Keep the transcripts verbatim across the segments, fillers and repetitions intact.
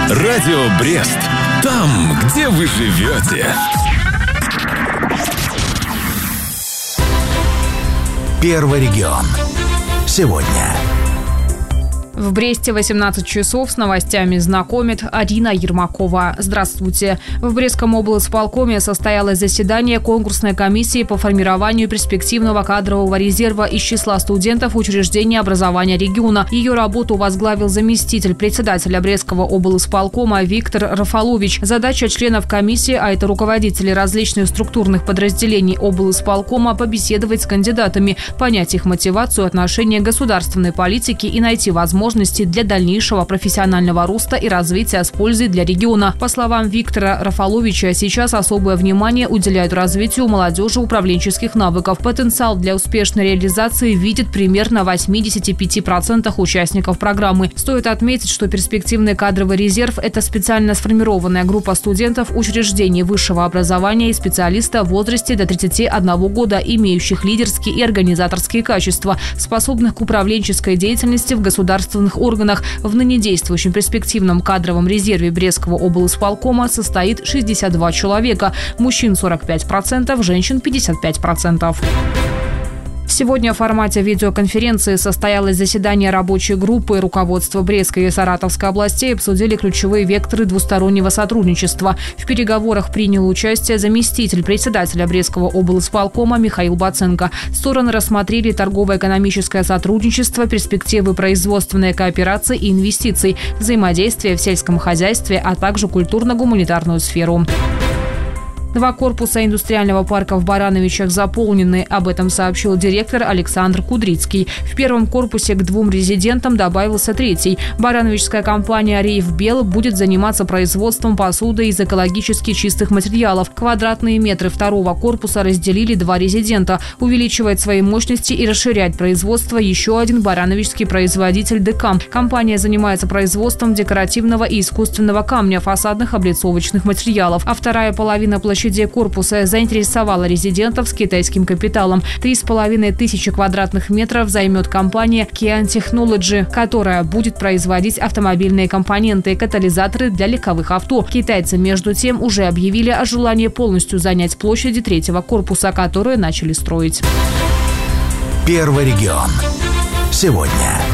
Радио Брест. Там, где вы живете. Первый регион. Сегодня. В Бресте восемнадцать часов с новостями знакомит Арина Ермакова. Здравствуйте. В Брестском облисполкоме состоялось заседание конкурсной комиссии по формированию перспективного кадрового резерва из числа студентов учреждения образования региона. Ее работу возглавил заместитель председателя Брестского облисполкома Виктор Рафалович. Задача членов комиссии, а это руководители различных структурных подразделений облисполкома, побеседовать с кандидатами, понять их мотивацию, отношение к государственной политике и найти возможности для дальнейшего профессионального роста и развития с пользой для региона. По словам Виктора Рафаловича, сейчас особое внимание уделяют развитию молодежи управленческих навыков. Потенциал для успешной реализации видит примерно восемьдесят пять процентов участников программы. Стоит отметить, что перспективный кадровый резерв – это специально сформированная группа студентов учреждений высшего образования и специалиста в возрасте до тридцати одного года, имеющих лидерские и организаторские качества, способных к управленческой деятельности в государственном органах. В ныне действующем перспективном кадровом резерве Брестского облисполкома состоит шестьдесят два человека. Мужчин сорок пять процентов, женщин пятьдесят пять процентов. Сегодня в формате видеоконференции состоялось заседание рабочей группы. Руководство Брестской и Саратовской областей обсудили ключевые векторы двустороннего сотрудничества. В переговорах принял участие заместитель председателя Брестского облисполкома Михаил Баценко. Стороны рассмотрели торгово-экономическое сотрудничество, перспективы производственной кооперации и инвестиций, взаимодействие в сельском хозяйстве, а также культурно-гуманитарную сферу. Два корпуса индустриального парка в Барановичах заполнены. Об этом сообщил директор Александр Кудрицкий. В первом корпусе к двум резидентам добавился третий. Барановичская компания «Рейфбел» будет заниматься производством посуды из экологически чистых материалов. Квадратные метры второго корпуса разделили два резидента. Увеличивает свои мощности и расширяет производство еще один барановичский производитель «Декам». Компания занимается производством декоративного и искусственного камня, фасадных облицовочных материалов. А вторая половина площади корпуса заинтересовала резидентов с китайским капиталом. Три с половиной тысячи квадратных метров займет компания Kian Technology, которая будет производить автомобильные компоненты и катализаторы для легковых авто. Китайцы, между тем, уже объявили о желании полностью занять площади третьего корпуса, которые начали строить. Первый регион. Сегодня.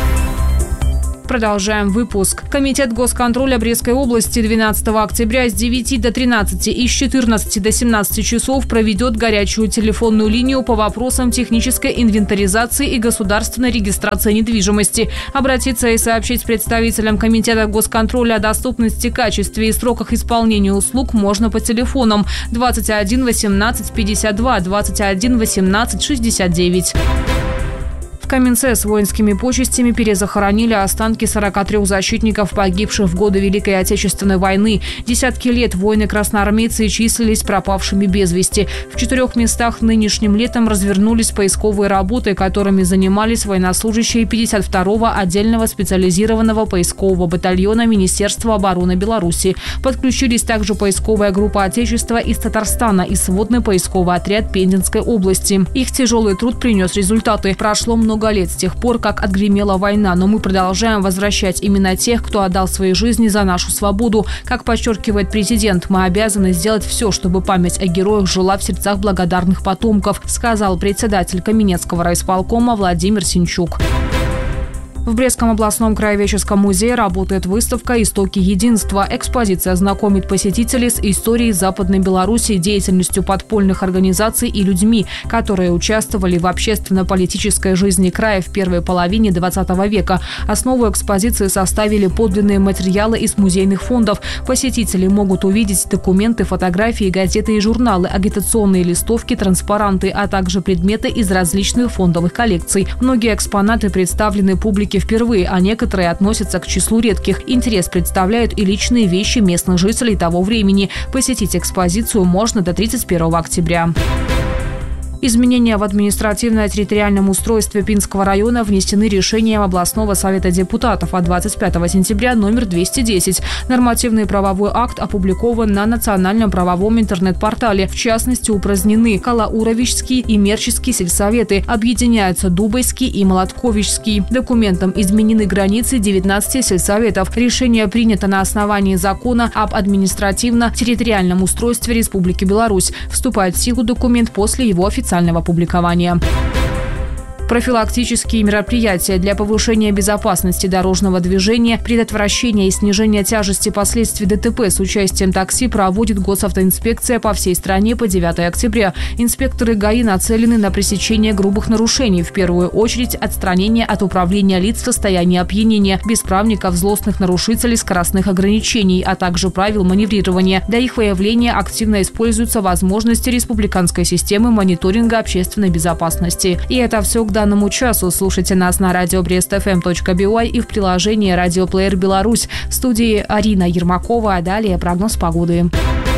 Продолжаем выпуск. Комитет госконтроля Брестской области двенадцатого октября с девяти до тринадцати и с четырнадцати до семнадцати часов проведет горячую телефонную линию по вопросам технической инвентаризации и государственной регистрации недвижимости. Обратиться и сообщить представителям Комитета госконтроля о доступности, качестве и сроках исполнения услуг можно по телефонам двадцать один восемнадцать пятьдесят два, двадцать один восемнадцать шестьдесят девять. В Каменце с воинскими почестями перезахоронили останки сорока трёх защитников, погибших в годы Великой Отечественной войны. Десятки лет воины-красноармейцы числились пропавшими без вести. В четырех местах нынешним летом развернулись поисковые работы, которыми занимались военнослужащие пятьдесят второго отдельного специализированного поискового батальона Министерства обороны Беларуси. Подключились также поисковая группа Отечества из Татарстана и сводный поисковый отряд Пензенской области. Их тяжелый труд принес результаты. Прошло много Много лет с тех пор, как отгремела война, но мы продолжаем возвращать именно тех, кто отдал свои жизни за нашу свободу. Как подчеркивает президент, мы обязаны сделать все, чтобы память о героях жила в сердцах благодарных потомков, сказал председатель Каменецкого райисполкома Владимир Синчук. В Брестском областном краеведческом музее работает выставка «Истоки единства». Экспозиция знакомит посетителей с историей Западной Беларуси, деятельностью подпольных организаций и людьми, которые участвовали в общественно-политической жизни края в первой половине двадцатого века. Основу экспозиции составили подлинные материалы из музейных фондов. Посетители могут увидеть документы, фотографии, газеты и журналы, агитационные листовки, транспаранты, а также предметы из различных фондовых коллекций. Многие экспонаты представлены публике впервые, а некоторые относятся к числу редких. Интерес представляют и личные вещи местных жителей того времени. Посетить экспозицию можно до тридцать первого октября. Изменения в административно-территориальном устройстве Пинского района внесены решением областного совета депутатов от двадцать пятого сентября номер двести десять. Нормативный правовой акт опубликован на национальном правовом интернет-портале. В частности, упразднены Калауровичский и Мерческий сельсоветы. Объединяются Дубайский и Молотковичский. Документом изменены границы девятнадцати сельсоветов. Решение принято на основании закона об административно-территориальном устройстве Республики Беларусь. Вступает в силу документ после его официального опубликования. Профилактические мероприятия для повышения безопасности дорожного движения, предотвращения и снижения тяжести последствий ДТП с участием такси проводит госавтоинспекция по всей стране по девятого октября. Инспекторы ГАИ нацелены на пресечение грубых нарушений, в первую очередь отстранение от управления лиц в состоянии опьянения, бесправников, злостных нарушителей скоростных ограничений, а также правил маневрирования. Для их выявления активно используются возможности республиканской системы мониторинга общественной безопасности. И это все к данному часу. Слушайте нас на радио брест эф эм точка би уай и в приложении «Радиоплеер Беларусь». В студии Арина Ермакова, а далее прогноз погоды.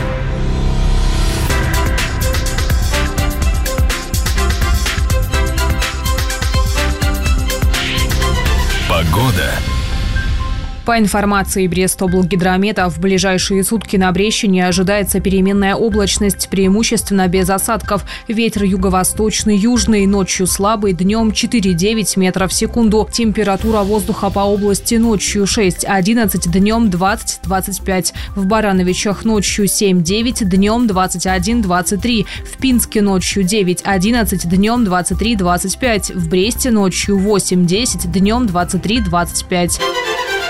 Погода. По информации Брестоблгидромета, в ближайшие сутки на Брещине ожидается переменная облачность, преимущественно без осадков. Ветер юго-восточный, южный, ночью слабый, днем четыре-девять метров в секунду. Температура воздуха по области ночью шесть-одиннадцать, днем двадцать-двадцать пять. В Барановичах ночью семь-девять, днем двадцать один-двадцать три. В Пинске ночью девять-одиннадцать, днем двадцать три-двадцать пять. В Бресте ночью восемь-десять, днем двадцать три-двадцать пять.